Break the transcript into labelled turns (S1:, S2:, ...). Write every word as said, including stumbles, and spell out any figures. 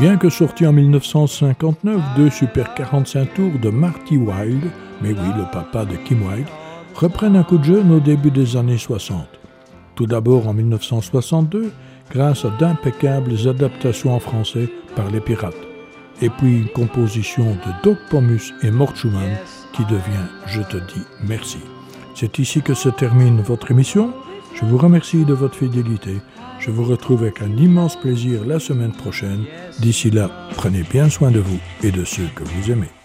S1: Bien que sorti en dix-neuf cent cinquante-neuf, deux Super quarante-cinq tours de Marty Wilde, mais oui, le papa de Kim Wilde, reprennent un coup de jeune au début des années soixante. Tout d'abord en dix-neuf cent soixante-deux, grâce à d'impeccables adaptations en français par les Pirates. Et puis une composition de Doug Pomus et Mort Schumann qui devient « Je te dis merci ». C'est ici que se termine votre émission. Je vous remercie de votre fidélité. Je vous retrouve avec un immense plaisir la semaine prochaine. D'ici là, prenez bien soin de vous et de ceux que vous aimez.